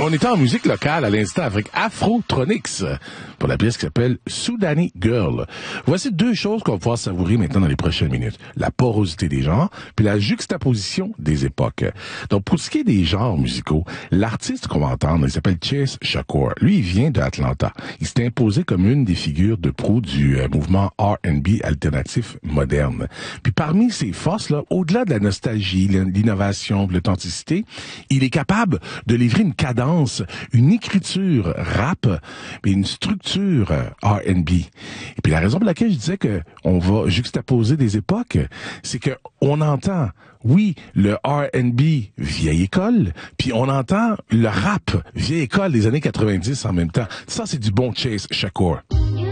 on était en musique locale à l'instant avec Afrotronics pour la pièce qui s'appelle Soudani Girl. Voici deux choses qu'on va pouvoir savourer maintenant dans les prochaines minutes. La porosité des genres, puis la juxtaposition des époques. Donc, pour ce qui est des genres musicaux, l'artiste qu'on va entendre, il s'appelle Chase Shakur. Lui, il vient de Atlanta. Il s'est imposé comme une des figures de proue du mouvement R&B alternatif moderne. Puis parmi ses forces, là, au-delà de la nostalgie, l'innovation, l'authenticité, il est capable de livrer une cadence, une écriture rap, mais une structure R&B. Et puis la raison pour laquelle je disais que on va juxtaposer des époques, c'est que on entend, oui, le R&B vieille école, puis on entend le rap vieille école des années 90 en même temps. Ça, c'est du bon Chase Shakur.